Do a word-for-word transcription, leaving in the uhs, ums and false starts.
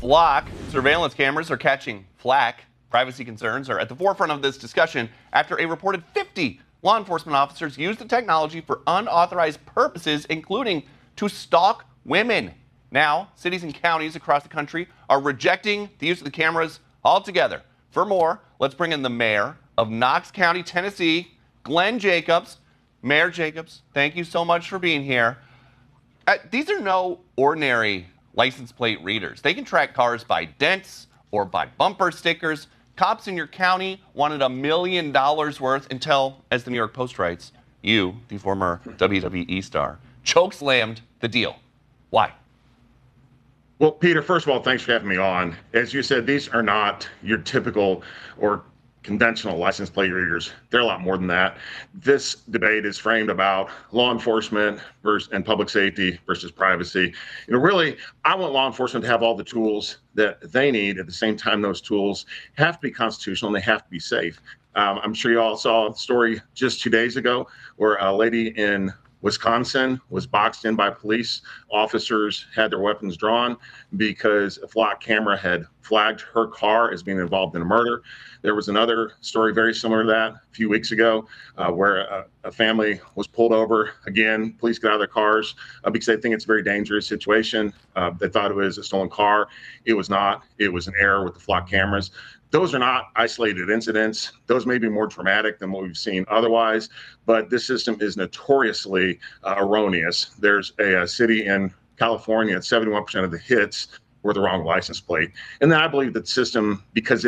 Flock surveillance cameras are catching flack. Privacy concerns are at the forefront of this discussion after a reported fifty law enforcement officers used the technology for unauthorized purposes, including to stalk women. Now, cities and counties across the country are rejecting the use of the cameras altogether. For more, let's bring in the mayor of Knox County, Tennessee, Glenn Jacobs. Mayor Jacobs, thank you so much for being here. Uh, these are no ordinary license plate readers. They can track cars by dents or by bumper stickers. Cops in your county wanted a million dollars worth until, as the New York Post writes, you, the former W W E star, chokeslammed the deal. Why? Well, Peter, first of all, thanks for having me on. As you said, these are not your typical or conventional license plate readers. They're a lot more than that. This debate is framed about law enforcement versus and public safety versus privacy. You know, really, I want law enforcement to have all the tools that they need. At the same time, those tools have to be constitutional and they have to be safe. Um, I'm sure you all saw a story just two days ago where a lady in Wisconsin was boxed in by police. Officers had their weapons drawn because a Flock camera had flagged her car as being involved in a murder. There was another story very similar to that a few weeks ago uh, where a, a family was pulled over. Again, police got out of their cars uh, because they think it's a very dangerous situation. Uh, they thought it was a stolen car. It was not. It was an error with the Flock cameras. Those are not isolated incidents. Those may be more dramatic than what we've seen otherwise, but this system is notoriously uh, erroneous. There's a, a city in California, seventy-one percent of the hits were the wrong license plate. And then I believe that the system, because